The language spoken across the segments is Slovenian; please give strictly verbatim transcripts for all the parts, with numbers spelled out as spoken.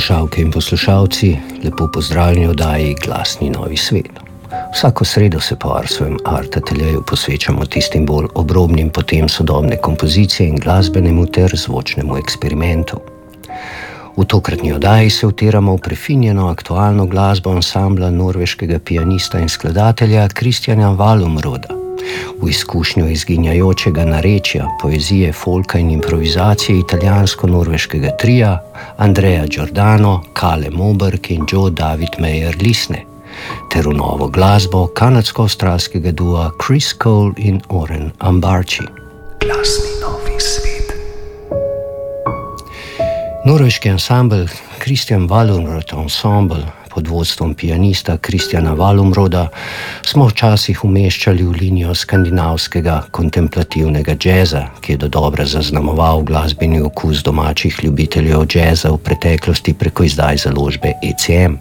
Poslušalke in poslušalci, lepo pozdravljeni v oddaji Glasni novi svet. Vsako sredo se po Arsovem Art Ateljeju posvečamo tistim bolj obrobnim potem sodobne kompozicije in glasbenemu ter zvočnemu eksperimentu. V tokratni oddaji se utiramo v prefinjeno aktualno glasbo ansambla norveškega pianista in skladatelja Kristiana Vallumroda, v izkušnjo izginjajočega narečja, poezije, folka in improvizacije italijansko-norveškega tria Andrea Giordano, Kalle Moberg in Joe David Meyer Lisne, ter v novo glasbo kanadsko-avstralskega dua Chris Cole in Oren Ambarci. Glasni novi svet. Norveški ansambel Kristian Vallumrod Ensemble pod vodstvom pianista Kristiana Vallumroda smo včasih umeščali v linijo skandinavskega kontemplativnega džeza, ki je dodobra zaznamoval glasbeni okus domačih ljubiteljev džeza v preteklosti preko izdaj založbe E C M.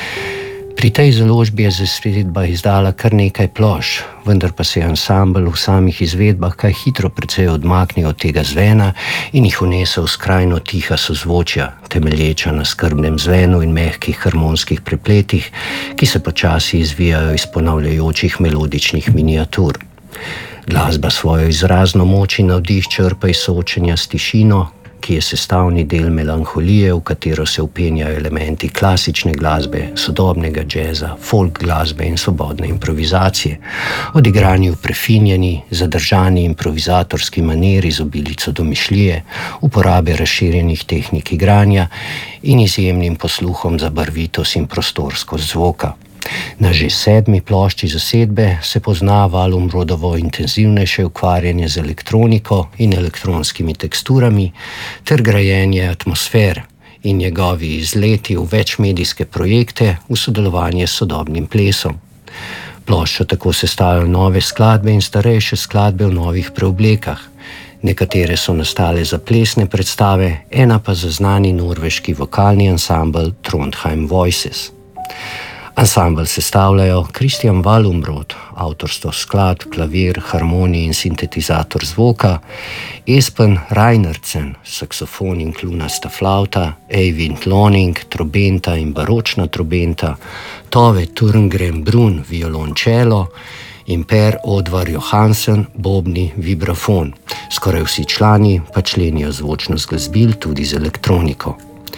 Pri tej založbi je zasedba izdala kar nekaj plošč, vendar pa se je ansambel v samih izvedbah kaj hitro precej odmaknil od tega zvena in jih vnesel v skrajno tiha sozvočja, temelječa na skrbnem zvenu in mehkih harmonskih prepletih, ki se počasi izvijajo iz ponavljajočih melodičnih miniatur. Glasba svojo izrazno moč in navdih črpa iz soočenja s tišino, ki je sestavni del melanholije, v katero se vpenjajo elementi klasične glasbe, sodobnega džeza, folk glasbe in svobodne improvizacije, odigrani v prefinjeni, zadržani improvizatorski maniri z obilico domišljije, uporabe razširjenih tehnik igranja in izjemnim posluhom za barvitost in prostorskost zvoka. Na že sedmi plošči zasedbe se pozna Vallumrodovo intenzivnejše ukvarjanje z elektroniko in elektronskimi teksturami ter grajenje atmosfer in njegovi izleti v večmedijske projekte v sodelovanje s sodobnim plesom. Ploščo tako sestavljajo nove skladbe in starejše skladbe v novih preoblekah. Nekatere so nastale za plesne predstave, ena pa za znani norveški vokalni ansambel Trondheim Voices. Ansambel sestavljajo Kristian Vallumrod, avtorstvo skladb, klavir, harmonij in sintetizator zvoka, Espen Reinertsen, saksofon in kljunasta flavta, Eivind Loning, trobenta in baročna trobenta, Tove Turngren Brun, violončelo in Per Odvar Johansen, bobni vibrafon. Skoraj vsi člani pa členijo zvočnost glasbil tudi z elektroniko.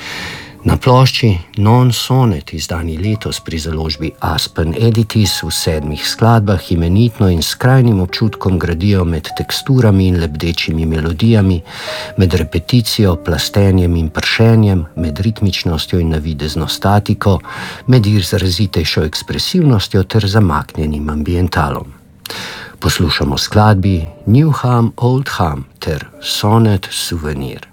Na plošči Non Sonet, izdani letos pri založbi Aspen Editis, v sedmih skladbah imenitno in skrajnim občutkom gradijo med teksturami in lebdečimi melodijami, med repeticijo, plastenjem in pršenjem, med ritmičnostjo in navidezno statiko, med izrazitejšo ekspresivnostjo ter zamaknjenim ambientalom. Poslušamo skladbi New Ham, Old Ham ter Sonet Souvenir.